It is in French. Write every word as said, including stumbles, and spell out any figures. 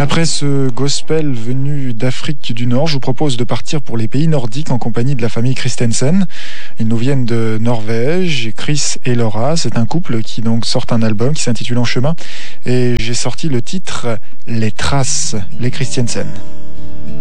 Après ce gospel venu d'Afrique du Nord, je vous propose de partir pour les pays nordiques en compagnie de la famille Christensen. Ils nous viennent de Norvège, Chris et Laura. C'est un couple qui donc sort un album qui s'intitule En chemin. Et j'ai sorti le titre Les Traces, les Christensen.